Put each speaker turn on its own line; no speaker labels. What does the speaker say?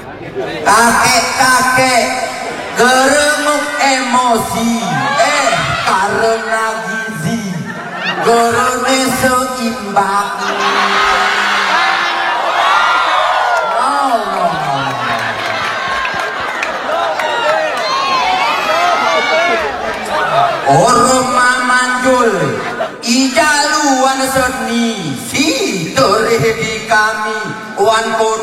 kakek-kakek geremuk emosi karena gizi gerene seimbang. Orang manjul ijaluan seni si terhedi kami wan